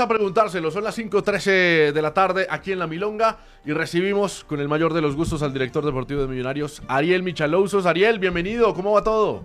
a preguntárselo, son las 5:13 de la tarde aquí en La Milonga y recibimos con el mayor de los gustos al director deportivo de Millonarios, Ariel Michalousos. Ariel, bienvenido, ¿cómo va todo?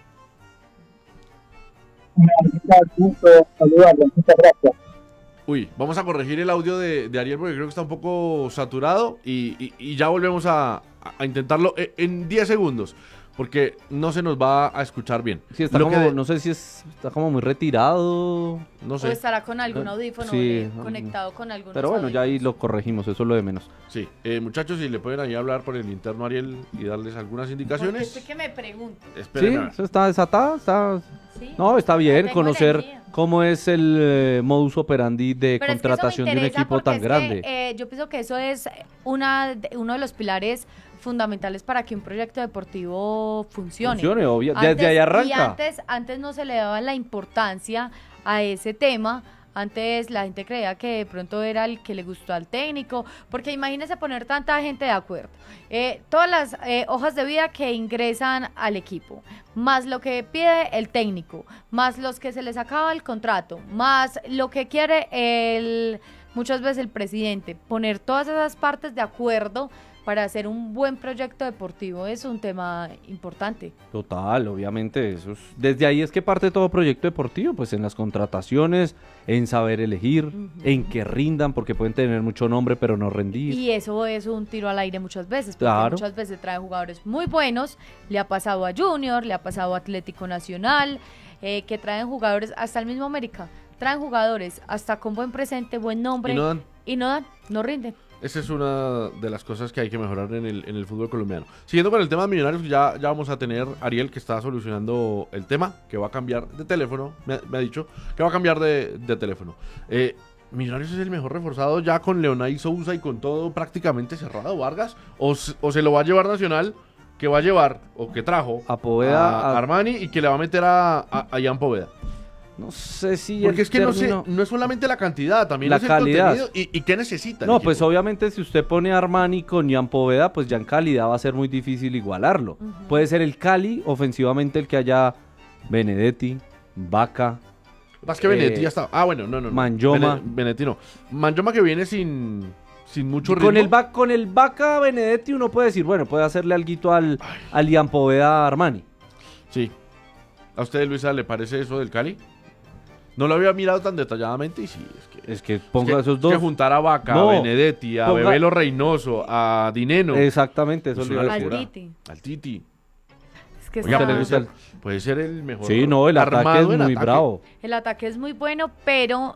Gusto saludarlo, muchas gracias. Uy, vamos a corregir el audio de Ariel porque creo que está un poco saturado y ya volvemos a intentarlo en 10 segundos. Porque no se nos va a escuchar bien. Sí, está no sé si está como muy retirado. No sé. O estará con algún audífono conectado con algún. Pero bueno, ya ahí lo corregimos, eso es lo de menos. Sí, muchachos, si le pueden ahí hablar por el interno a Ariel y darles algunas indicaciones. Porque que me pregunto. Sí, eso está desatado, ¿Sí? No, está bien conocer cómo es el modus operandi de contratación de un equipo tan grande. Yo pienso que eso es uno de los pilares fundamentales para que un proyecto deportivo funcione, obvio. Desde ahí arranca. Y antes no se le daba la importancia a ese tema. Antes la gente creía que de pronto era el que le gustó al técnico, porque imagínese poner tanta gente de acuerdo. Todas las hojas de vida que ingresan al equipo, más lo que pide el técnico, más los que se les acaba el contrato, más lo que quiere muchas veces el presidente, poner todas esas partes de acuerdo para hacer un buen proyecto deportivo es un tema importante. Total, obviamente, desde ahí es que parte todo proyecto deportivo, pues en las contrataciones, en saber elegir, en que rindan, porque pueden tener mucho nombre pero no rendir. Y eso es un tiro al aire muchas veces, porque muchas veces trae jugadores muy buenos, le ha pasado a Junior, le ha pasado a Atlético Nacional, que traen jugadores, hasta el mismo América, traen jugadores hasta con buen presente, buen nombre, y no rinden. Esa es una de las cosas que hay que mejorar en el fútbol colombiano. Siguiendo con el tema de Millonarios, ya vamos a tener a Ariel que está solucionando el tema, que va a cambiar de teléfono, me ha dicho, que va a cambiar de teléfono. Millonarios es el mejor reforzado ya con Leonay Sousa y con todo prácticamente cerrado, Vargas, o se lo va a llevar Nacional, que va a llevar, o que trajo a Poveda, a Armani y que le va a meter a Ian Poveda. No sé si... Porque es que no es solamente la cantidad, también la es el calidad. contenido y qué necesita. No, pues obviamente si usted pone a Armani con Ian Poveda, pues ya en calidad va a ser muy difícil igualarlo. Puede ser el Cali, ofensivamente, el que haya Benedetti, Vaca. Más que Benedetti ya está. Ah, bueno, no. Manjoma. Benedetti no. Manjoma que viene sin mucho ritmo. Con el Vaca Benedetti uno puede decir, bueno, puede hacerle alguito al Ian Poveda Armani. Sí. ¿A usted, Luisa, le parece eso del Cali? No lo había mirado tan detalladamente y sí, es que ponga esos dos. Que juntar a Vaca, a Benedetti, a Bebelo Reynoso, a Dineno. Exactamente, eso al Titi. Es que puede ser el mejor. Sí, no, el ataque es muy bravo. El ataque es muy bueno, pero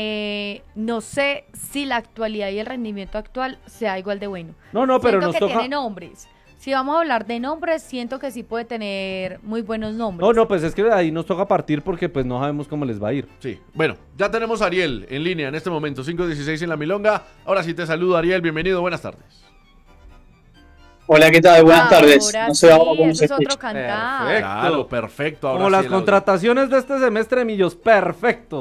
no sé si la actualidad y el rendimiento actual sea igual de bueno. No, pero nos toca... tiene nombres. Si vamos a hablar de nombres, siento que sí puede tener muy buenos nombres. No, pues es que ahí nos toca partir porque pues no sabemos cómo les va a ir. Sí, bueno, ya tenemos a Ariel en línea en este momento, 5:16 en La Milonga. Ahora sí te saludo, Ariel, bienvenido, buenas tardes. Hola, ¿qué tal? Buenas tardes. No sé cómo se escucha. Claro, perfecto. Ahora como las contrataciones de este semestre, Millos, perfecto.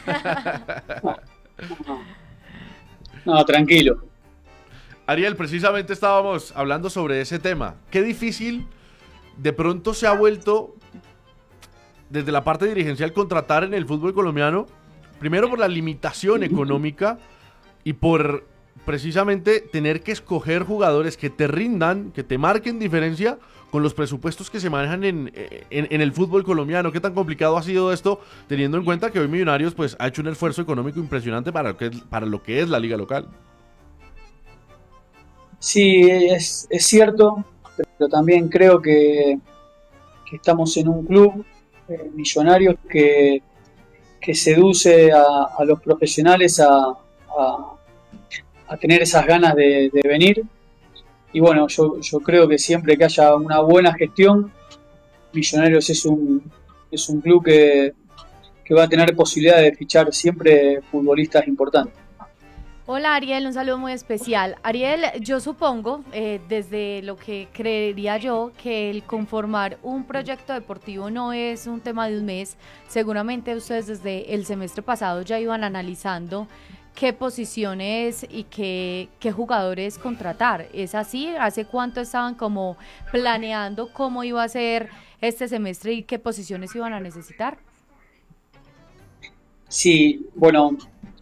No, tranquilo. Ariel, precisamente estábamos hablando sobre ese tema. Qué difícil de pronto se ha vuelto desde la parte dirigencial contratar en el fútbol colombiano, primero por la limitación económica y por precisamente tener que escoger jugadores que te rindan, que te marquen diferencia con los presupuestos que se manejan en el fútbol colombiano. ¿Qué tan complicado ha sido esto, teniendo en cuenta que hoy Millonarios pues ha hecho un esfuerzo económico impresionante para lo que es la liga local? Sí, es cierto, pero también creo que estamos en un club, Millonarios, que seduce a los profesionales a tener esas ganas de venir. Y bueno, yo creo que siempre que haya una buena gestión, Millonarios es un club que va a tener posibilidad de fichar siempre futbolistas importantes. Hola Ariel, un saludo muy especial. Ariel, yo supongo, desde lo que creería yo, que el conformar un proyecto deportivo no es un tema de un mes. Seguramente ustedes desde el semestre pasado ya iban analizando qué posiciones y qué jugadores contratar. ¿Es así? ¿Hace cuánto estaban como planeando cómo iba a ser este semestre y qué posiciones iban a necesitar? Sí, bueno,